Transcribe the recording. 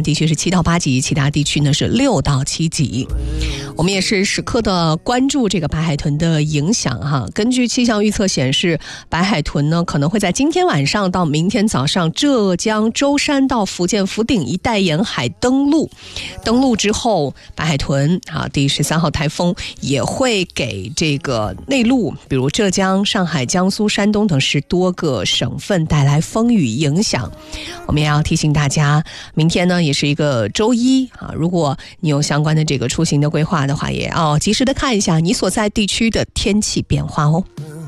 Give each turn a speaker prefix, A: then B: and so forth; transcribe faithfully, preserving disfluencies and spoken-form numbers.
A: 湾地区是七到八级，其他地区呢是六到七级。我们也是时刻的关注这个白海豚的影响哈。根据气象预测显示，白海豚呢可能会在今天晚上到明天早上浙江舟山到福建福鼎一带沿海登陆。登陆之后，白海豚啊第十三号台风也会给这个内陆，比如浙江、上海、江苏、山东等十多个省份带来风雨影响。我们也要提醒大家，明天呢也是一个周一啊，如果你有相关的这个出行的规划的话，也要及时的看一下你所在地区的天气变化哦。